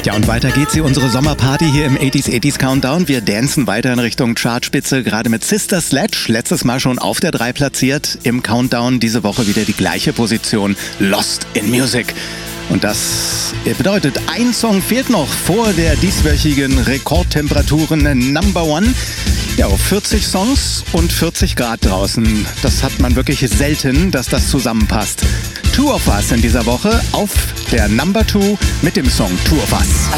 Ja, und weiter geht's hier, unsere Sommerparty hier im 80s Countdown. Wir dancen weiter in Richtung Chartspitze, gerade mit Sister Sledge. Letztes Mal schon auf der 3 platziert im Countdown. Diese Woche wieder die gleiche Position, Lost in Music. Und das bedeutet, ein Song fehlt noch vor der dieswöchigen Rekordtemperaturen Number One. Ja, auf 40 Songs und 40 Grad draußen. Das hat man wirklich selten, dass das zusammenpasst. Two of Us in dieser Woche auf der Number 2 mit dem Song Two of Us.